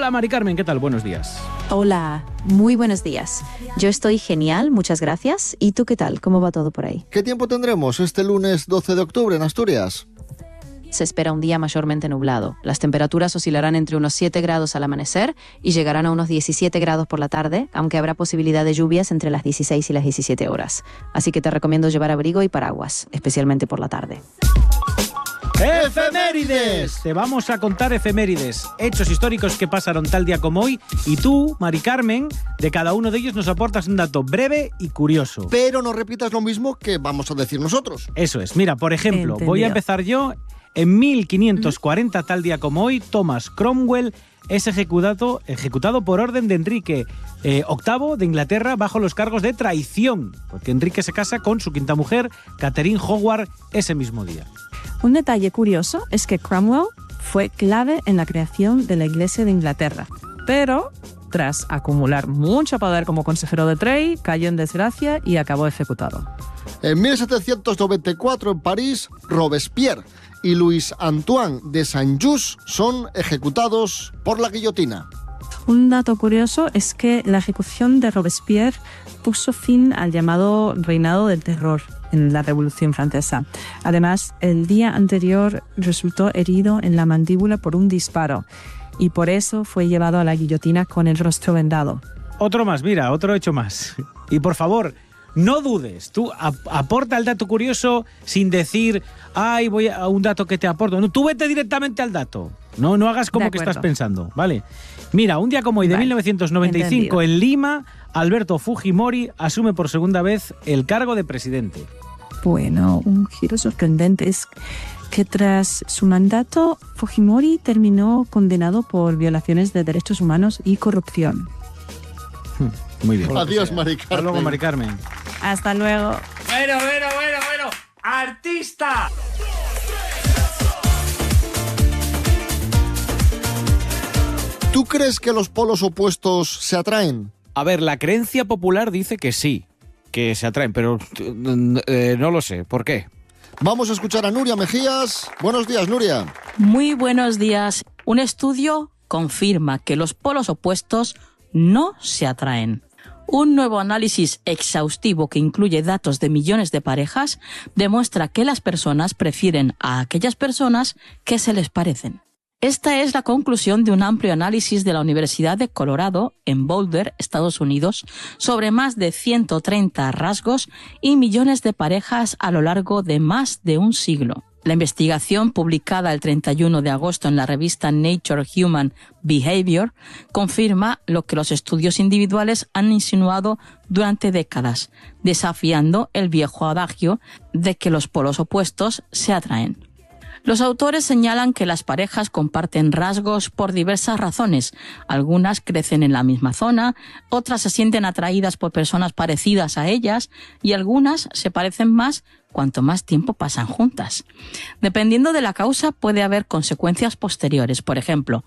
Hola, Mari Carmen, ¿qué tal? Buenos días. Hola, muy buenos días. Yo estoy genial, muchas gracias. ¿Y tú qué tal? ¿Cómo va todo por ahí? ¿Qué tiempo tendremos este lunes 12 de octubre en Asturias? Se espera un día mayormente nublado. Las temperaturas oscilarán entre unos 7 grados al amanecer y llegarán a unos 17 grados por la tarde, aunque habrá posibilidad de lluvias entre las 16 y las 17 horas. Así que te recomiendo llevar abrigo y paraguas, especialmente por la tarde. ¡Efemérides! Te vamos a contar efemérides, hechos históricos que pasaron tal día como hoy, y tú, Mari Carmen, de cada uno de ellos nos aportas un dato breve y curioso. Pero no repitas lo mismo que vamos a decir nosotros. Eso es. Mira, por ejemplo, Entendido. voy a empezar yo. En 1540, tal día como hoy, Thomas Cromwell es ejecutado por orden de Enrique VIII de Inglaterra bajo los cargos de traición, porque Enrique se casa con su quinta mujer, Catherine Howard, ese mismo día. Un detalle curioso es que Cromwell fue clave en la creación de la Iglesia de Inglaterra, pero tras acumular mucho poder como consejero del rey, cayó en desgracia y acabó ejecutado. En 1794, en París, Robespierre y Louis Antoine de Saint-Just son ejecutados por la guillotina. Un dato curioso es que la ejecución de Robespierre puso fin al llamado reinado del terror en la Revolución Francesa. Además, el día anterior resultó herido en la mandíbula por un disparo y por eso fue llevado a la guillotina con el rostro vendado. Otro más, mira, otro hecho más. Y por favor, no dudes, tú aporta el dato curioso sin decir, ay, voy a un dato que te aporto. No, tú vete directamente al dato. No hagas como que estás pensando, ¿vale? Mira, un día como hoy de 1995, en Lima, Alberto Fujimori asume por segunda vez el cargo de presidente. Bueno, un giro sorprendente es que tras su mandato, Fujimori terminó condenado por violaciones de derechos humanos y corrupción. Muy bien. Adiós, Mari Carmen. Hasta luego, Mari Carmen. Hasta luego. Bueno. ¡Artista! ¿Tú crees que los polos opuestos se atraen? A ver, la creencia popular dice que sí, que se atraen, pero no lo sé. ¿Por qué? Vamos a escuchar a Nuria Mejías. Buenos días, Nuria. Muy buenos días. Un estudio confirma que los polos opuestos no se atraen. Un nuevo análisis exhaustivo que incluye datos de millones de parejas demuestra que las personas prefieren a aquellas personas que se les parecen. Esta es la conclusión de un amplio análisis de la Universidad de Colorado, en Boulder, Estados Unidos, sobre más de 130 rasgos y millones de parejas a lo largo de más de un siglo. La investigación, publicada el 31 de agosto en la revista Nature Human Behavior, confirma lo que los estudios individuales han insinuado durante décadas, desafiando el viejo adagio de que los polos opuestos se atraen. Los autores señalan que las parejas comparten rasgos por diversas razones. Algunas crecen en la misma zona, otras se sienten atraídas por personas parecidas a ellas y algunas se parecen más cuanto más tiempo pasan juntas. Dependiendo de la causa puede haber consecuencias posteriores. Por ejemplo,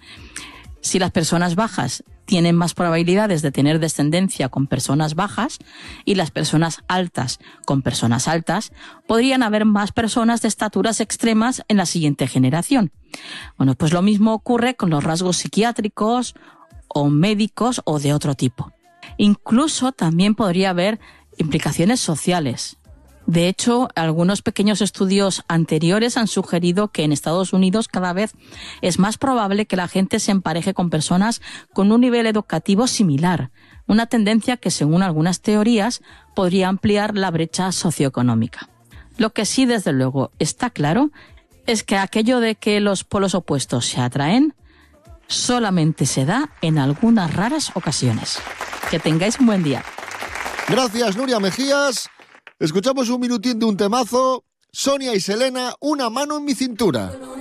si las personas bajas tienen más probabilidades de tener descendencia con personas bajas y las personas altas con personas altas, podrían haber más personas de estaturas extremas en la siguiente generación. Bueno, pues lo mismo ocurre con los rasgos psiquiátricos o médicos o de otro tipo. Incluso también podría haber implicaciones sociales. De hecho, algunos pequeños estudios anteriores han sugerido que en Estados Unidos cada vez es más probable que la gente se empareje con personas con un nivel educativo similar, una tendencia que, según algunas teorías, podría ampliar la brecha socioeconómica. Lo que sí, desde luego, está claro es que aquello de que los polos opuestos se atraen solamente se da en algunas raras ocasiones. Que tengáis un buen día. Gracias, Nuria Mejías. Escuchamos un minutín de un temazo. Sonia y Selena, Una mano en mi cintura.